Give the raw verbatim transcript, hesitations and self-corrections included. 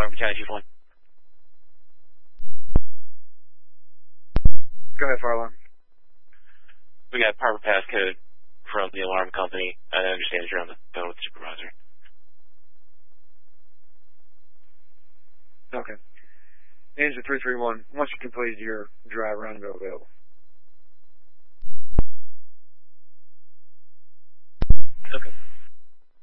Battalion Chief one. Go ahead, fire alarm. We got proper passcode from the alarm company. I understand you're on the phone with the supervisor. Okay. Engine three three one, once you completed your drive around, go available. Okay.